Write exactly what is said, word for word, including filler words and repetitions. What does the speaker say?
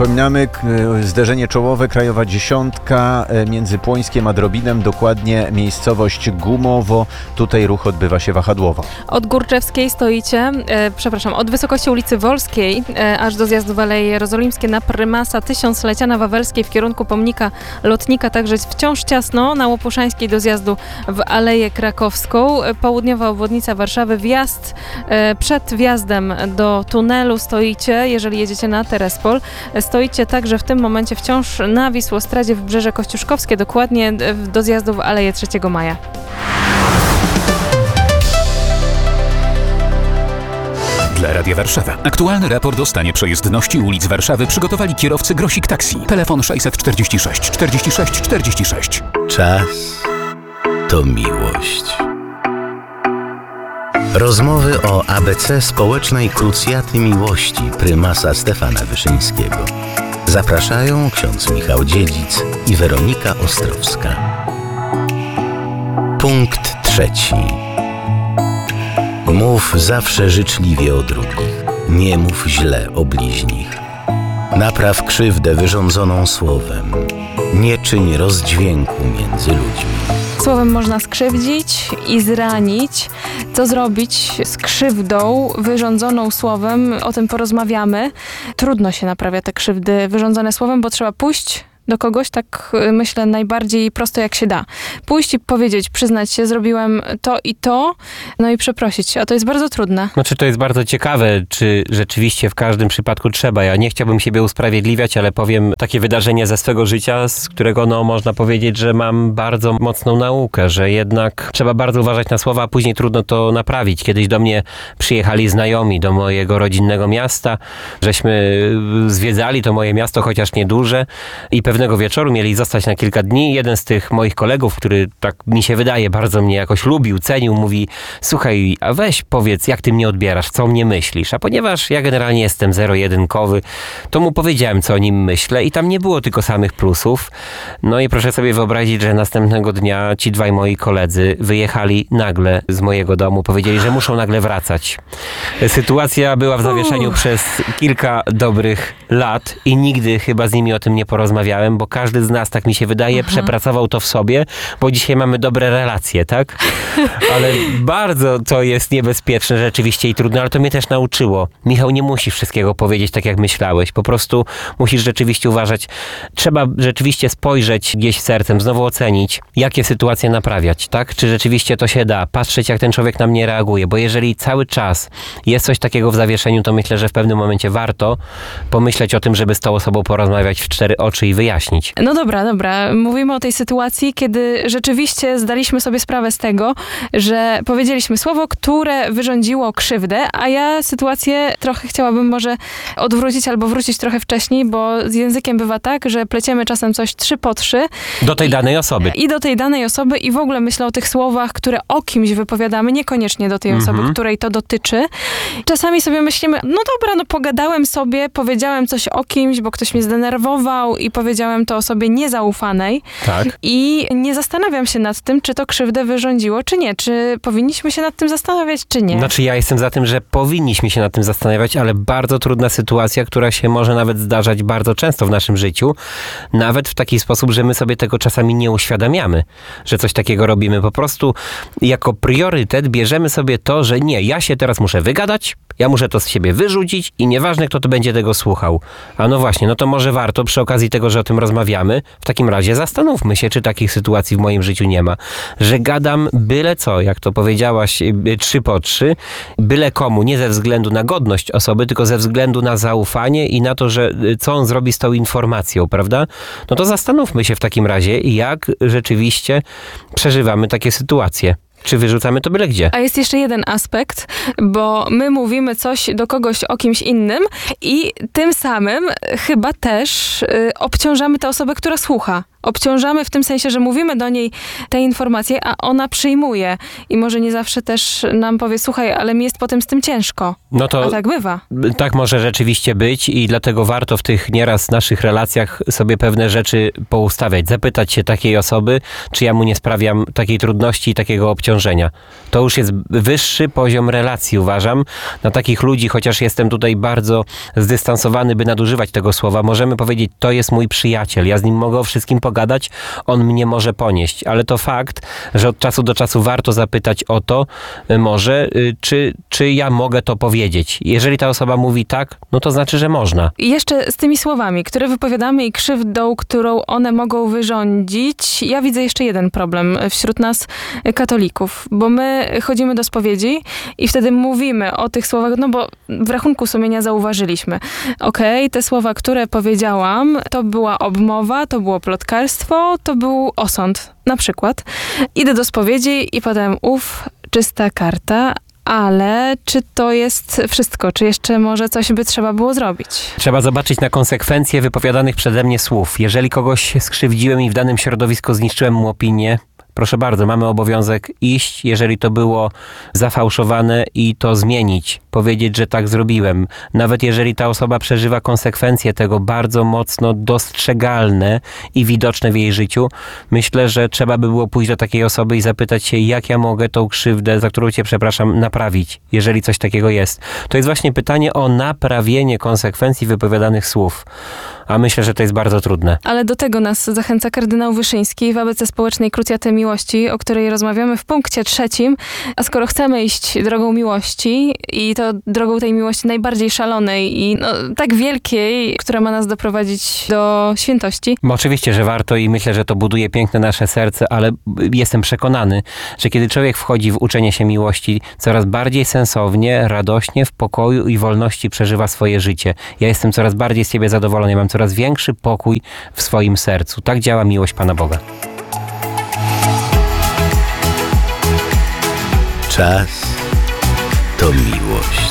Przypominamy, k- zderzenie czołowe, krajowa dziesiątka między Płońskiem a Drobinem, dokładnie miejscowość Gumowo. Tutaj ruch odbywa się wahadłowo. Od Górczewskiej stoicie, e, przepraszam, od wysokości ulicy Wolskiej e, aż do zjazdu w Aleje Jerozolimskie na Prymasa Tysiąclecia na Wawelskiej w kierunku pomnika lotnika, także jest wciąż ciasno. Na Łopuszańskiej do zjazdu w Aleję Krakowską. E, Południowa obwodnica Warszawy, wjazd e, przed wjazdem do tunelu stoicie, jeżeli jedziecie na Terespol. E, stoicie także w tym momencie wciąż na Wisłostradzie w Brzeże Kościuszkowskie, dokładnie e, do zjazdu w Aleję trzeciego maja. Dla Radia Warszawa. Aktualny raport o stanie przejezdności ulic Warszawy przygotowali kierowcy Grosik Taxi. Telefon sześćset czterdzieści sześć czterdzieści sześć czterdzieści sześć. Czas to miłość. Rozmowy o A B C społecznej krucjaty miłości prymasa Stefana Wyszyńskiego. Zapraszają ksiądz Michał Dziedzic i Weronika Ostrowska. Punkt trzeci. Mów zawsze życzliwie o drugich. Nie mów źle o bliźnich. Napraw krzywdę wyrządzoną słowem. Nie czyń rozdźwięku między ludźmi. Słowem można skrzywdzić i zranić. Co zrobić z krzywdą wyrządzoną słowem? O tym porozmawiamy. Trudno się naprawia te krzywdy wyrządzone słowem, bo trzeba pójść do kogoś, tak myślę, najbardziej prosto jak się da. Pójść i powiedzieć, przyznać się, zrobiłem to i to, no i przeprosić. A to jest bardzo trudne. Znaczy to jest bardzo ciekawe, czy rzeczywiście w każdym przypadku trzeba. Ja nie chciałbym siebie usprawiedliwiać, ale powiem takie wydarzenie ze swego życia, z którego no można powiedzieć, że mam bardzo mocną naukę, że jednak trzeba bardzo uważać na słowa, a później trudno to naprawić. Kiedyś do mnie przyjechali znajomi do mojego rodzinnego miasta, żeśmy zwiedzali to moje miasto, chociaż nieduże, i pewnego wieczoru mieli zostać na kilka dni. Jeden z tych moich kolegów, który tak mi się wydaje, bardzo mnie jakoś lubił, cenił, mówi: słuchaj, a weź powiedz, jak ty mnie odbierasz, co o mnie myślisz? A ponieważ ja generalnie jestem zero-jedynkowy, to mu powiedziałem, co o nim myślę i tam nie było tylko samych plusów. No i proszę sobie wyobrazić, że następnego dnia ci dwaj moi koledzy wyjechali nagle z mojego domu, powiedzieli, że muszą nagle wracać. Sytuacja była w zawieszeniu uh. przez kilka dobrych lat i nigdy chyba z nimi o tym nie porozmawiałem, bo każdy z nas, tak mi się wydaje, Aha. przepracował to w sobie, bo dzisiaj mamy dobre relacje, tak? Ale bardzo to jest niebezpieczne rzeczywiście i trudne, ale to mnie też nauczyło. Michał, nie musisz wszystkiego powiedzieć tak, jak myślałeś. Po prostu musisz rzeczywiście uważać. Trzeba rzeczywiście spojrzeć gdzieś sercem, znowu ocenić, jakie sytuacje naprawiać, tak? Czy rzeczywiście to się da? Patrzeć, jak ten człowiek na mnie reaguje, bo jeżeli cały czas jest coś takiego w zawieszeniu, to myślę, że w pewnym momencie warto pomyśleć o tym, żeby z tą osobą porozmawiać w cztery oczy i wyjaśnić. No dobra, dobra. Mówimy o tej sytuacji, kiedy rzeczywiście zdaliśmy sobie sprawę z tego, że powiedzieliśmy słowo, które wyrządziło krzywdę, a ja sytuację trochę chciałabym może odwrócić albo wrócić trochę wcześniej, bo z językiem bywa tak, że pleciemy czasem coś trzy po trzy. Do tej danej osoby. I do tej danej osoby i w ogóle myślę o tych słowach, które o kimś wypowiadamy, niekoniecznie do tej osoby, mhm. której to dotyczy. Czasami sobie myślimy, no dobra, no pogadałem sobie, powiedziałem coś o kimś, bo ktoś mnie zdenerwował i powiedziałem to osobie niezaufanej. Tak. I nie zastanawiam się nad tym, czy to krzywdę wyrządziło, czy nie. Czy powinniśmy się nad tym zastanawiać, czy nie. Znaczy ja jestem za tym, że powinniśmy się nad tym zastanawiać, ale bardzo trudna sytuacja, która się może nawet zdarzać bardzo często w naszym życiu. Nawet w taki sposób, że my sobie tego czasami nie uświadamiamy, że coś takiego robimy. Po prostu jako priorytet bierzemy sobie to, że nie, ja się teraz muszę wygadać, ja muszę to z siebie wyrzucić i nieważne, kto to będzie tego słuchał. A no właśnie, no to może warto przy okazji tego, że o tym rozmawiamy, w takim razie zastanówmy się, czy takich sytuacji w moim życiu nie ma. Że gadam byle co, jak to powiedziałaś, trzy po trzy, byle komu, nie ze względu na godność osoby, tylko ze względu na zaufanie i na to, że co on zrobi z tą informacją, prawda? No to zastanówmy się w takim razie, jak rzeczywiście przeżywamy takie sytuacje. Czy wyrzucamy to byle gdzie? A jest jeszcze jeden aspekt, bo my mówimy coś do kogoś o kimś innym i tym samym chyba też y, obciążamy tę osobę, która słucha. obciążamy w tym sensie, że mówimy do niej te informacje, a ona przyjmuje. I może nie zawsze też nam powie, słuchaj, ale mi jest potem z tym ciężko. No to A tak bywa. tak może rzeczywiście być i dlatego warto w tych nieraz naszych relacjach sobie pewne rzeczy poustawiać. Zapytać się takiej osoby, czy ja mu nie sprawiam takiej trudności i takiego obciążenia. To już jest wyższy poziom relacji, uważam. Na takich ludzi, chociaż jestem tutaj bardzo zdystansowany, by nadużywać tego słowa, możemy powiedzieć, to jest mój przyjaciel, ja z nim mogę o wszystkim pogadać, on mnie może ponieść. Ale to fakt, że od czasu do czasu warto zapytać o to, y, może, y, czy, czy ja mogę to powiedzieć. Jeżeli ta osoba mówi tak, no to znaczy, że można. I jeszcze z tymi słowami, które wypowiadamy i krzywdą, którą one mogą wyrządzić, ja widzę jeszcze jeden problem wśród nas katolików, bo my chodzimy do spowiedzi i wtedy mówimy o tych słowach, no bo w rachunku sumienia zauważyliśmy, okej, te słowa, które powiedziałam, to była obmowa, to było plotkarstwo, to był osąd, na przykład. Idę do spowiedzi i potem uf, czysta karta, ale czy to jest wszystko? Czy jeszcze może coś by trzeba było zrobić? Trzeba zobaczyć na konsekwencje wypowiadanych przeze mnie słów. Jeżeli kogoś skrzywdziłem i w danym środowisku zniszczyłem mu opinię, proszę bardzo, mamy obowiązek iść, jeżeli to było zafałszowane i to zmienić. Powiedzieć, że tak zrobiłem. Nawet jeżeli ta osoba przeżywa konsekwencje tego bardzo mocno dostrzegalne i widoczne w jej życiu, myślę, że trzeba by było pójść do takiej osoby i zapytać się, jak ja mogę tą krzywdę, za którą cię przepraszam, naprawić, jeżeli coś takiego jest. To jest właśnie pytanie o naprawienie konsekwencji wypowiadanych słów. A myślę, że to jest bardzo trudne. Ale do tego nas zachęca kardynał Wyszyński w A B C Społecznej Krucjaty Miłości, o której rozmawiamy w punkcie trzecim. A skoro chcemy iść drogą miłości i to drogą tej miłości najbardziej szalonej i no, tak wielkiej, która ma nas doprowadzić do świętości. Bo oczywiście, że warto i myślę, że to buduje piękne nasze serce, ale jestem przekonany, że kiedy człowiek wchodzi w uczenie się miłości, coraz bardziej sensownie, radośnie, w pokoju i wolności przeżywa swoje życie. Ja jestem coraz bardziej z siebie zadowolony, ja mam coraz większy pokój w swoim sercu. Tak działa miłość Pana Boga. Czas to miłość.